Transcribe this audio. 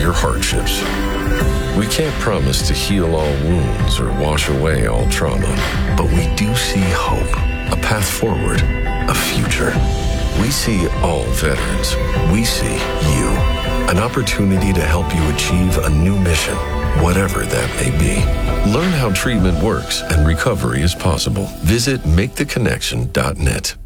your hardships. We can't promise to heal all wounds or wash away all trauma, but we do see hope, a path forward, a future. We see all veterans. We see you. An opportunity to help you achieve a new mission, whatever that may be. Learn how treatment works and recovery is possible. Visit MakeTheConnection.net.